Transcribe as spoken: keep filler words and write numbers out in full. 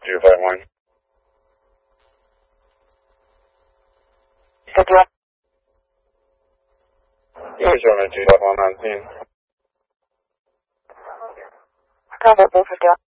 two five one. Schedule. Yeah, sure, man, two five one, I'm seeing. Contact Beaufort.